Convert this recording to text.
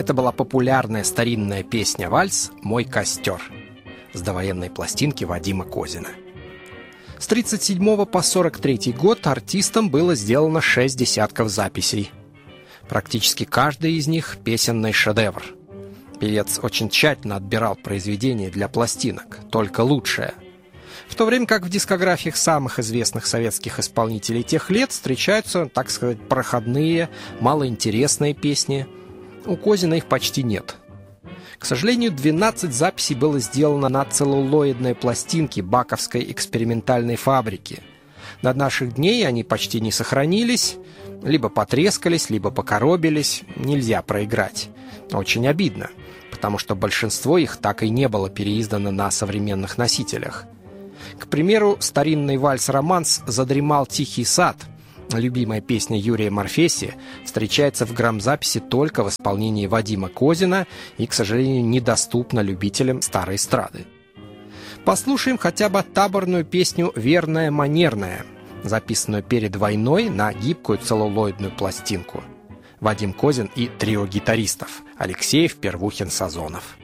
Это была популярная старинная песня-вальс «Мой костер» с довоенной пластинки Вадима Козина. С 1937 по 1943 год артистам было сделано 6 десятков записей. Практически каждый из них – песенный шедевр. Певец очень тщательно отбирал произведения для пластинок, только лучшее. В то время как в дискографиях самых известных советских исполнителей тех лет встречаются, так сказать, проходные, малоинтересные песни. У Козина их почти нет. К сожалению, 12 записей было сделано на целлулоидной пластинке Баковской экспериментальной фабрики. До наших дней они почти не сохранились, либо потрескались, либо покоробились, нельзя проиграть. Очень обидно, потому что большинство их так и не было переиздано на современных носителях. К примеру, старинный вальс-романс «Задремал тихий сад», любимая песня Юрия Морфеси, встречается в грамзаписи только в исполнении Вадима Козина и, к сожалению, недоступна любителям старой эстрады. Послушаем хотя бы таборную песню «Верная манерная», записанную перед войной на гибкую целлулоидную пластинку. Вадим Козин и трио гитаристов Алексеев, Первухин, Сазонов.